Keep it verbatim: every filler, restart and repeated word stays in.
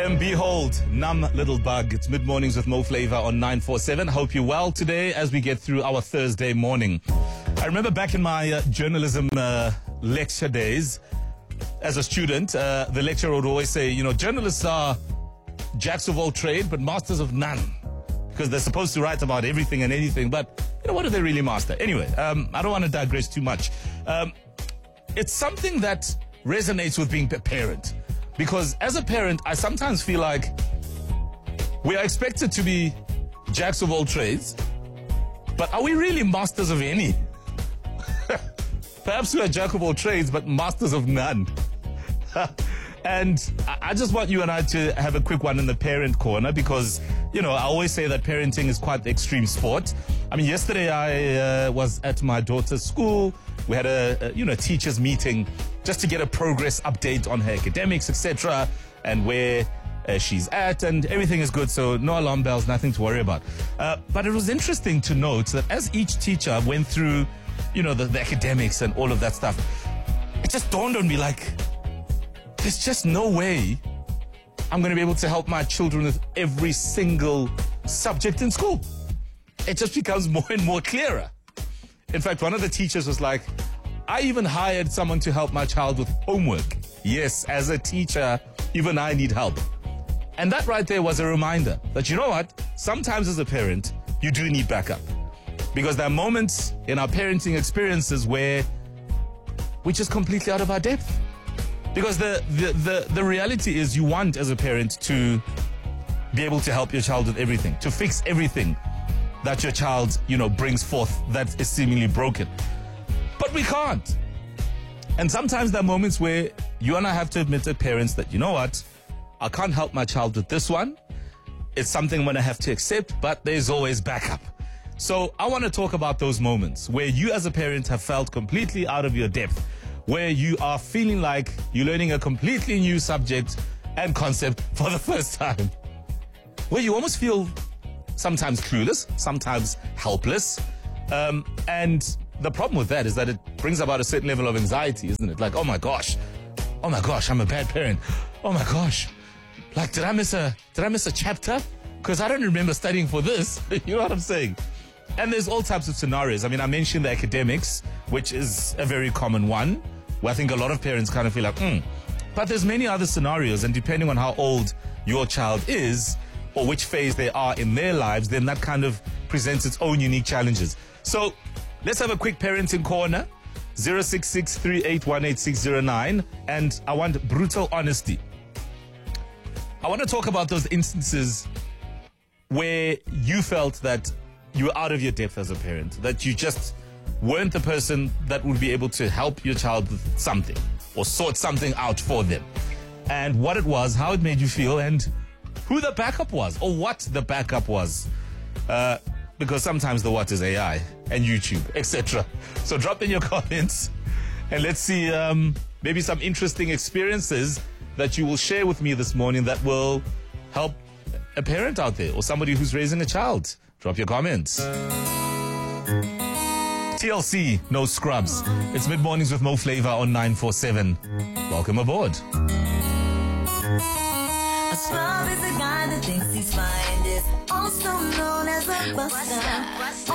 And behold, numb little bug. It's mid-mornings with Mo Flavor on nine four seven. Hope you're well today as we get through our Thursday morning. I remember back in my uh, journalism uh, lecture days, as a student, uh, the lecturer would always say, you know, journalists are jacks of all trade, but masters of none. Because they're supposed to write about everything and anything, but, you know, what do they really master? Anyway, um, I don't want to digress too much. Um, it's something that resonates with being a parent. Because as a parent, I sometimes feel like we are expected to be jacks of all trades, but are we really masters of any? Perhaps we are jack of all trades, but masters of none. And I just want you and I to have a quick one in the parent corner because, you know, I always say that parenting is quite the extreme sport. I mean, yesterday I uh, was at my daughter's school. We had a, a, you know, teachers meeting just to get a progress update on her academics, et cetera, and where uh, she's at, and everything is good. So no alarm bells, nothing to worry about. Uh, but it was interesting to note that as each teacher went through, you know, the, the academics and all of that stuff, it just dawned on me like, there's just no way I'm going to be able to help my children with every single subject in school. It just becomes more and more clearer. In fact, one of the teachers was like, I even hired someone to help my child with homework. Yes, as a teacher, even I need help. And that right there was a reminder that, you know what, sometimes as a parent, you do need backup. Because there are moments in our parenting experiences where we're just completely out of our depth. Because the, the, the, the reality is you want, as a parent, to be able to help your child with everything, to fix everything that your child, you know, brings forth that is seemingly broken. But we can't. And sometimes there are moments where you and I have to admit to parents that, you know what, I can't help my child with this one. It's something I'm going to have to accept, but there's always backup. So I want to talk about those moments where you as a parent have felt completely out of your depth, where you are feeling like you're learning a completely new subject and concept for the first time. Where you almost feel sometimes clueless, sometimes helpless. Um, and the problem with that is that it brings about a certain level of anxiety, isn't it? Like, oh my gosh, oh my gosh, I'm a bad parent. Oh my gosh, like, did I miss a, did I miss a chapter? Because I don't remember studying for this. You know what I'm saying? And there's all types of scenarios. I mean, I mentioned the academics, which is a very common one, where I think a lot of parents kind of feel like, hmm. But there's many other scenarios, and depending on how old your child is, or which phase they are in their lives, then that kind of presents its own unique challenges. So let's have a quick parenting corner, zero six six, three eight one, eight six zero nine, and I want brutal honesty. I want to talk about those instances where you felt that you were out of your depth as a parent, that you just weren't the person that would be able to help your child with something or sort something out for them. And what it was, how it made you feel, and who the backup was or what the backup was. Uh, because sometimes the what is A I and YouTube, et cetera. So drop in your comments and let's see um, maybe some interesting experiences that you will share with me this morning that will help a parent out there or somebody who's raising a child. Drop your comments. T L C, no scrubs. It's mid-mornings with Mo Flavor on nine four seven. Welcome aboard. A scrub is a guy that thinks he's fine, is also known as a buster.